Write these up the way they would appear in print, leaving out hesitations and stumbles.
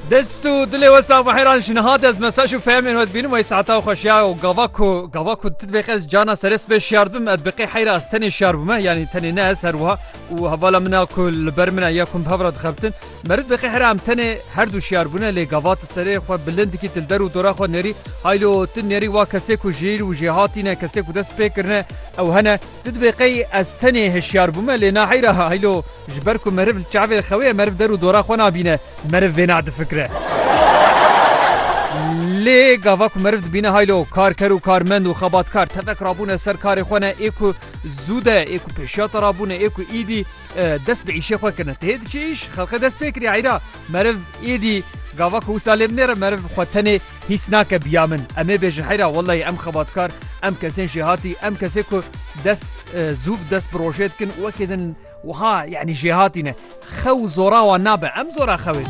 دستو دلي وسع بحيران شنو هذا از مساج وفهمين ود بينو ساعتا خوشيا وقواكو تدبق از جانا سرس به شاربم ادبقي حيره استني شاربم يعني تاني ناس هروها وهوالا منا كل برمنا ياكم بهبرد خبتن مرد بقي حرام تاني هردو شاربونه لي قوات سري خو بلند كي تلدرو دورا خو نري هايلو تنيري وا كسيكو جيل وجهاتنا كسيكو دس بيكرنا او هنا تدبقي استني هشاربم لنا حيره هايلو جبركم مرف الشعبي الخويه مرف درو دورا خو نابينه مرف فيناد فكره لی گاواکو مرد بینه هایلو کار کرو کارمند و خبات کار تفک رابونه سر کار خونه ایکو زوده ایکو پیشات رابونه ایکو ایدی دست به ایشه خواه کنه تهید چیش خلق دست بکری عیرا مرد ایدی گاواکو سالم نره مرد خواتنه هیس ناکه بیامن امه بیجن حیرا والله ام خبات کار ام کسین جهاتی ام کسی که دست زوب دست بروجت کن وکدن وها يعني جهاتنا خو زورا ونابع ام زورا خويت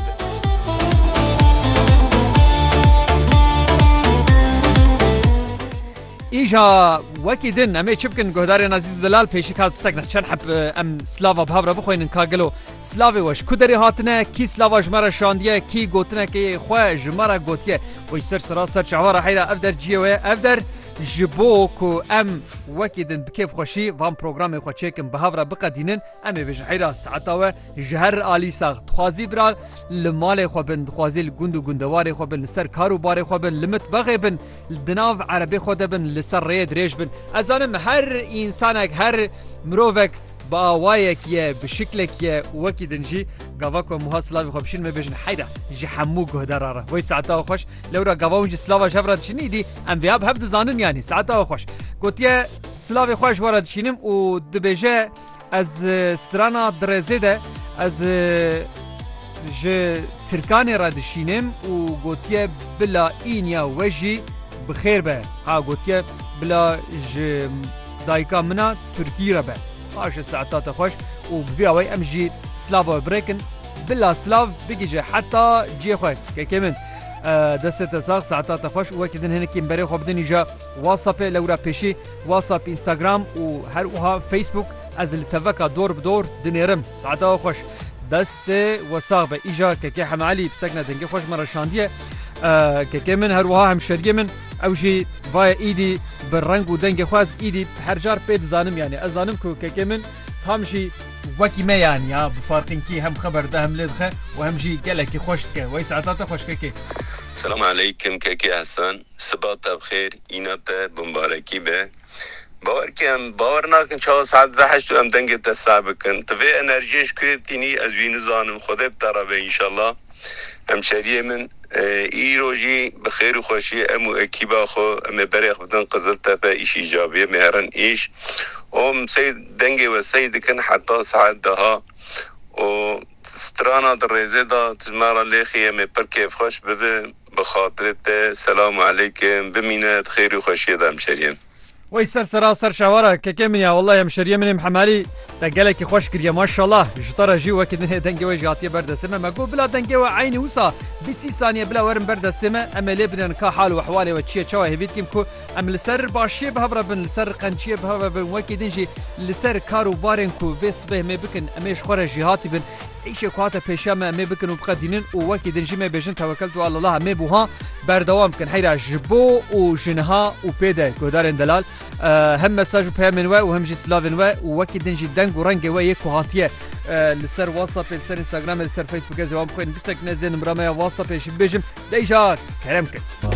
ایجا وکیدن امی چبکن گهدار عزیز دلال پیشی کات بسکن چن حب ام سلاوا بهبره بخوین کاگلو سلاوی وش کدری هاتنه کی سلاوا جمره شاندیه کی گوتنه کی خو جمره گوتیه و سر سراسر چواره حیرا افدر جیوه افدر جبوكو ام وكيدن بكيف خوشي فان بروغرام خو تشيكن بهبره بقدينن ام بيج حيرا ساعتاوه جهر الي ساغ تخوازي برال المال خو بن تخوازي الجندو جندواري خو بن سر كارو باري خو بن لمت بغي بن الدناف عربي خو دبن لسر ريد ريش بن ازانم هر انسانك هر مروفك باوايك يا بشكلك يا وكيدن جي قواكو مهاصلة خو بشين ما بيجن حيرا جي حمو قهدراره وي ساعتها خوش لو را قواون جي سلاوا شفرات شنيدي ام فياب هبد زانن يعني ساعتها خوش قلت يا سلاوي خوش ورد شينم و دبيجه از سرانا درزده از ج تركاني راد شينم و قلت يا بلا اينيا وجي بخير به ها قلت يا بلا ج دايكا منا تركي ربه باش ساعتات خوش وبياوي امجي سلافا بريكن بلا سلاف بيجي حتى جي خوك كمن دست ساق ساعتات خوش وكدن هناك امبارح خو بدن يجا واتساب لورا بيشي واتساب انستغرام وهر وها فيسبوك از التفكا دور بدور دنيرم ساعتات خوش دست وساق ايجا كي حمالي بسكنه دنگي خوش مره شانديه كمن هر وها هم شريه من او جي فاي ايدي بالرنگ ودنگ خواز ايدي هر جار بيد زانم يعني ازانم كو كمن همشي وكي ما يعني يا بفارقين كي هم خبر ده هم لدخه وهم جي قالك خوشتك وي ساعات خوشك السلام عليكم كيكي حسن سبات بخير اينات بمباركي به باور نکن 4 ساعت و 8 ام دنگ تصاب کن تو انرژیش کردینی از وین زانم خودت طرفه ان شاء الله همشریه من ای روزی بخیر و خوشی امو اکیبا خو ام برخ بدن قزل تفا ایش ایجابیه مهرن ایش ام سید دنگ و سید کن حتی ساعت ده و سترانا در ریزه دا تجمارا لیخی ام پر کیف خوش ببه بخاطرت سلام علیکم بمینت خیر و خوشی دا همشریه وي سر شوارع ككمنيا والله يا مشريه من محمالي تقالك خوش كريا ما شاء الله جطره جي وكد دنگي وجاتي برد السما ما قول بلا دنگي عيني وصا بسي ثانيه بلا ورم برد السما اما لبنان كحال وحوالي وتشي تشوا هبيتكم كو ام لسر باشي بهبره بن لسر قنشي بهبره بن وكدنجي لسر كارو بارنكو فيس به ما بكن اميش خره جهاتي بن عيشه كواتا بيشامه ما بكن وبقدينن وكدنجي ما بيجن توكلت على الله ما بوها بردوام كن حيرا جبو وجنها وبيدا كودارن دلال هم مساج بيامن وهم جي سلافن وكدن جدا ورنج ويكو هاتيه لسر واتساب لسر انستغرام لسر فيسبوك زوام خوين بسك نزين مرامه واتساب شبيجم ديجا كلامك